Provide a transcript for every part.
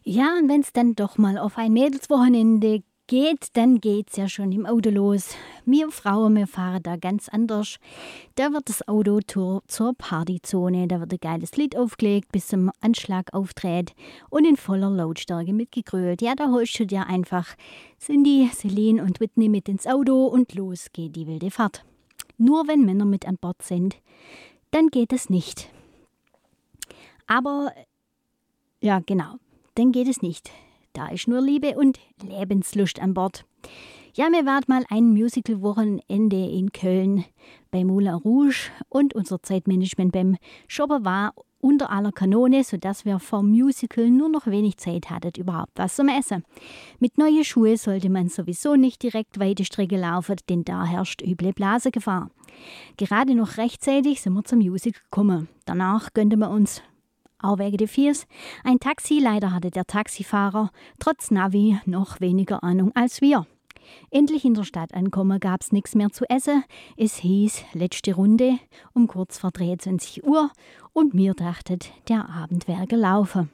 Ja, und wenn's dann doch mal auf ein Mädelswochenende geht, dann geht's ja schon im Auto los. Wir Frauen, wir fahren da ganz anders. Da wird das Auto zur Partyzone. Da wird ein geiles Lied aufgelegt, bis zum Anschlag auftritt und in voller Lautstärke mitgegrölt. Ja, da holst du dir einfach Cindy, Celine und Whitney mit ins Auto und los geht die wilde Fahrt. Nur wenn Männer mit an Bord sind, dann geht es nicht. Aber, ja genau, dann geht es nicht. Da ist nur Liebe und Lebenslust an Bord. Ja, wir waren mal ein Musical-Wochenende in Köln bei Moulin Rouge und unser Zeitmanagement beim Shoppen war unter aller Kanone, sodass wir vor Musical nur noch wenig Zeit hatten, überhaupt was zum Essen. Mit neuen Schuhen sollte man sowieso nicht direkt weite Strecke laufen, denn da herrscht üble Blasegefahr. Gerade noch rechtzeitig sind wir zum Musical gekommen. Danach gönnten wir uns auch wegen der Fies ein Taxi. Leider hatte der Taxifahrer trotz Navi noch weniger Ahnung als wir. Endlich in der Stadt ankommen, gab's nichts mehr zu essen. Es hieß letzte Runde um kurz vor 23 Uhr und wir dachten, der Abend wäre gelaufen.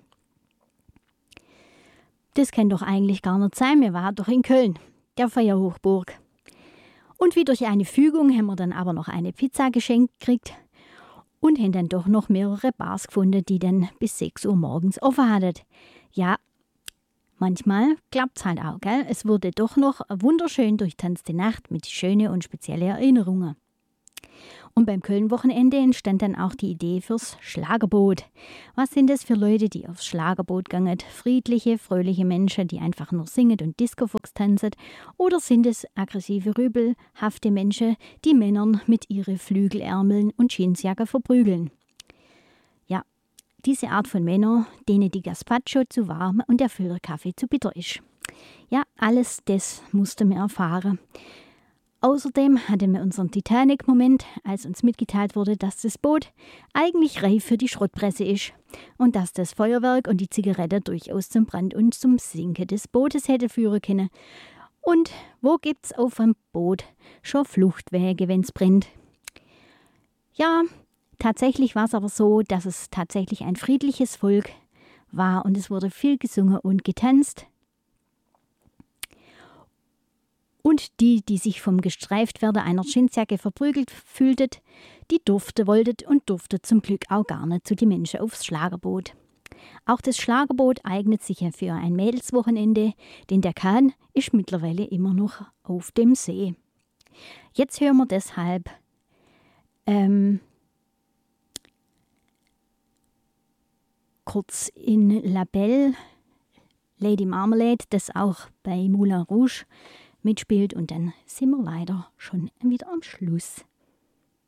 Das kann doch eigentlich gar nicht sein, wir waren doch in Köln, der Feuerhochburg. Und wie durch eine Fügung haben wir dann aber noch eine Pizza geschenkt gekriegt und haben dann doch noch mehrere Bars gefunden, die dann bis 6 Uhr morgens offen hatten. Ja, manchmal klappt's halt auch, gell? Es wurde doch noch eine wunderschön durchtanzte Nacht mit schönen und speziellen Erinnerungen. Und beim Köln-Wochenende entstand dann auch die Idee fürs Schlagerboot. Was sind das für Leute, die aufs Schlagerboot gehen? Friedliche, fröhliche Menschen, die einfach nur singen und Discofox tanzen? Oder sind es aggressive, rübelhafte Menschen, die Männern mit ihren Flügelärmeln und Jeansjacke verprügeln? Ja, diese Art von Männern, denen die Gazpacho zu warm und der Filterkaffee zu bitter ist. Ja, alles das mussten wir erfahren. Außerdem hatten wir unseren Titanic-Moment, als uns mitgeteilt wurde, dass das Boot eigentlich reif für die Schrottpresse ist und dass das Feuerwerk und die Zigarette durchaus zum Brand und zum Sinken des Bootes hätte führen können. Und wo gibt's auf einem Boot schon Fluchtwege, wenn's brennt? Ja, tatsächlich war es aber so, dass es tatsächlich ein friedliches Volk war und es wurde viel gesungen und getanzt. Und die sich vom Gestreiftwerden einer Jeansjacke verprügelt fühlten, die wollten und durften zum Glück auch gar nicht zu den Menschen aufs Schlagerboot. Auch das Schlagerboot eignet sich ja für ein Mädelswochenende, denn der Kahn ist mittlerweile immer noch auf dem See. Jetzt hören wir deshalb kurz in La Belle, Lady Marmalade, das auch bei Moulin Rouge mitspielt und dann sind wir leider schon wieder am Schluss.